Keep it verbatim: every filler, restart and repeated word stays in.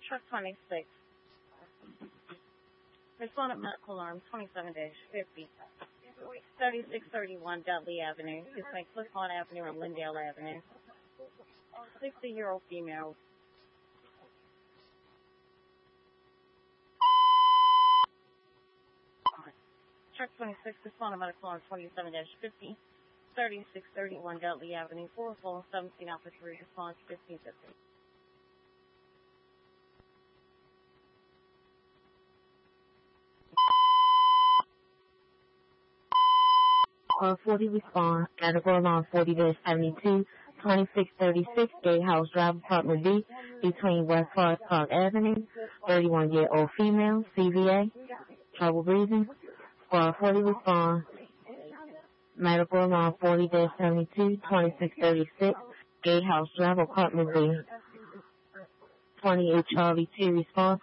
Truck twenty-six. Respondent medical alarm twenty-seven dash fifty. thirty-six thirty-one Dudley Avenue. This makes Clifford Avenue and Lindale Avenue. sixty-year-old female. Truck twenty-six, respondent medical alarm twenty-seven dash fifty. thirty-six thirty-one Dudley Avenue. four four seventeen Alpha three. Response fifteen fifty. Uh, forty respond, medical alarm forty dash seventy-two, twenty-six thirty-six Gatehouse Drive, Apartment B, between West Forest Park Avenue, thirty-one-year-old female, C V A, trouble breathing. Squad forty respond, medical alarm forty dash seventy-two, twenty-six thirty-six Gatehouse Drive, Apartment B, twenty-eight Charlie two response.